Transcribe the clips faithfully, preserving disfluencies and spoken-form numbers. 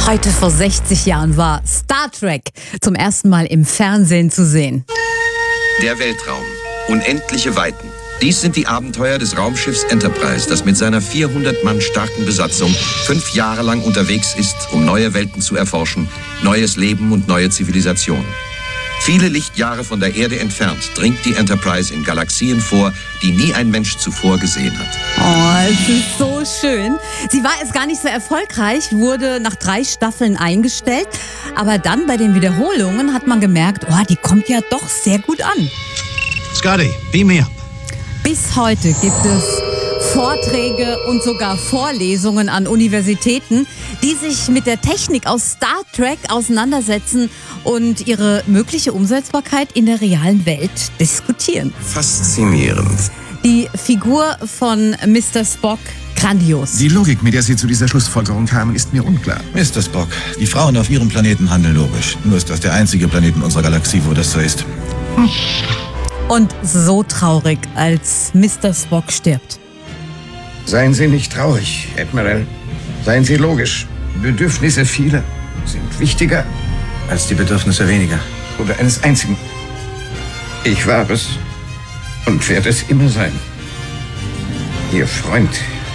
Heute vor sechzig Jahren war Star Trek zum ersten Mal im Fernsehen zu sehen. Der Weltraum. Unendliche Weiten. Dies sind die Abenteuer des Raumschiffs Enterprise, das mit seiner vierhundert Mann starken Besatzung fünf Jahre lang unterwegs ist, um neue Welten zu erforschen, neues Leben und neue Zivilisationen. Viele Lichtjahre von der Erde entfernt dringt die Enterprise in Galaxien vor, die nie ein Mensch zuvor gesehen hat. Oh, es ist so schön. Sie war erst gar nicht so erfolgreich, wurde nach drei Staffeln eingestellt. Aber dann bei den Wiederholungen hat man gemerkt, oh, die kommt ja doch sehr gut an. Scotty, beam me up. Bis heute gibt es Vorträge und sogar Vorlesungen an Universitäten, die sich mit der Technik aus Star Trek auseinandersetzen und ihre mögliche Umsetzbarkeit in der realen Welt diskutieren. Faszinierend. Die Figur von Mister Spock, grandios. Die Logik, mit der Sie zu dieser Schlussfolgerung kamen, ist mir unklar. Mister Spock, die Frauen auf Ihrem Planeten handeln logisch. Nur ist das der einzige Planet in unserer Galaxie, wo das so ist. Hm. Und so traurig, als Mister Spock stirbt. Seien Sie nicht traurig, Admiral. Seien Sie logisch. Bedürfnisse vieler sind wichtiger Als die Bedürfnisse weniger. oder eines einzigen. Ich war es und werde es immer sein. Ihr Freund.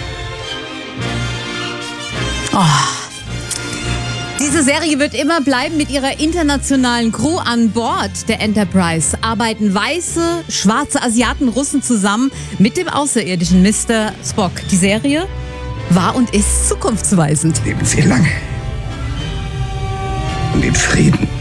Oh. Diese Serie wird immer bleiben. Mit ihrer internationalen Crew an Bord der Enterprise arbeiten weiße, schwarze Asiaten, Russen zusammen mit dem außerirdischen Mister Spock. Die Serie war und ist zukunftsweisend. Leben Sie lange und in Frieden.